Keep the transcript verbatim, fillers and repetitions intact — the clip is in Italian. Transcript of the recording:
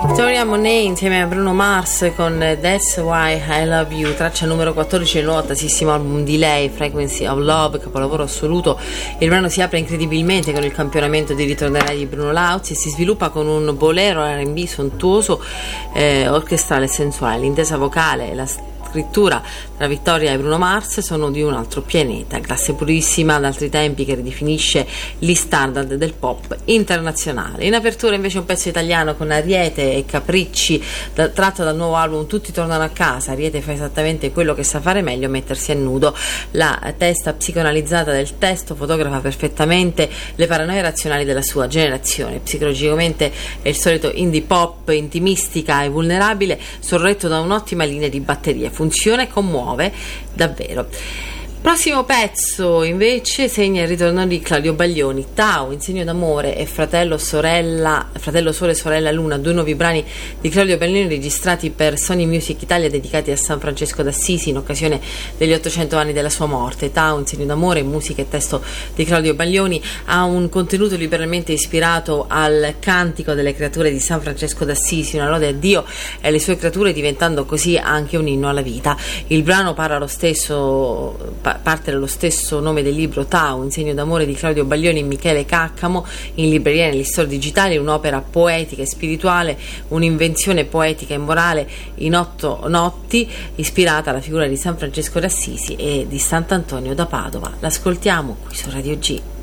Victoria Monet insieme a Bruno Mars con That's Why I Love You, traccia numero quattordici del nuovo attasissimo album di lei, Frequency of Love, capolavoro assoluto. Il brano si apre incredibilmente con il campionamento di Ritornerai di Bruno Lauzi e si sviluppa con un bolero R and B sontuoso, eh, orchestrale e sensuale. L'intesa vocale e la scrittura tra Victoria e Bruno Mars sono di un altro pianeta, classe purissima ad altri tempi che ridefinisce gli standard del pop internazionale. In apertura invece un pezzo italiano con Ariete e Capricci, da, tratto dal nuovo album Tutti tornano a casa. Ariete fa esattamente quello che sa fare meglio, mettersi a nudo. La testa psicoanalizzata del testo fotografa perfettamente le paranoie razionali della sua generazione. Psicologicamente è il solito indie pop intimistica e vulnerabile, sorretto da un'ottima linea di batterie. Funziona e commuove davvero. Prossimo pezzo invece segna il ritorno di Claudio Baglioni, Tao, in segno d'amore e fratello sorella fratello sole sorella luna, due nuovi brani di Claudio Baglioni registrati per Sony Music Italia dedicati a San Francesco d'Assisi in occasione degli ottocento anni della sua morte. Tao, in segno d'amore, musica e testo di Claudio Baglioni, ha un contenuto liberalmente ispirato al cantico delle creature di San Francesco d'Assisi, una lode a Dio e alle sue creature, diventando così anche un inno alla vita. Il brano parla lo stesso parte dallo stesso nome del libro, Tao, in segno d'amore di Claudio Baglioni e Michele Caccamo, in libreria e negli store digitali. Un'opera poetica e spirituale, un'invenzione poetica e morale in otto notti, ispirata alla figura di San Francesco d'Assisi e di Sant'Antonio da Padova. L'ascoltiamo qui su Radio G.